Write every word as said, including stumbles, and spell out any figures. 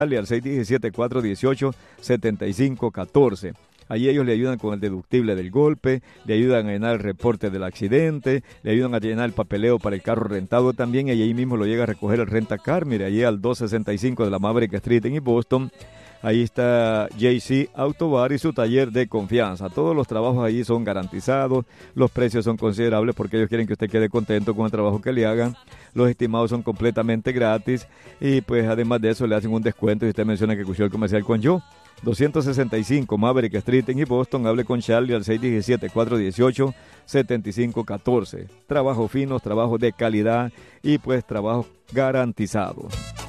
al seis uno siete, cuatro uno ocho, siete cinco uno cuatro. Allí ellos le ayudan con el deductible del golpe, le ayudan a llenar el reporte del accidente, le ayudan a llenar el papeleo para el carro rentado también, y ahí mismo lo llega a recoger el rentacar. Mire, allí al doscientos sesenta y cinco de la Maverick Street en Boston. Ahí está J C Auto Bar y su taller de confianza. Todos los trabajos allí son garantizados, los precios son considerables porque ellos quieren que usted quede contento con el trabajo que le hagan. Los estimados son completamente gratis y pues además de eso le hacen un descuento si usted menciona que escuchó el comercial con yo. doscientos sesenta y cinco Maverick Street en Boston. Hable con Charlie al seis uno siete, cuatro uno ocho, siete cinco uno cuatro. Trabajos finos, trabajos de calidad y pues trabajos garantizados.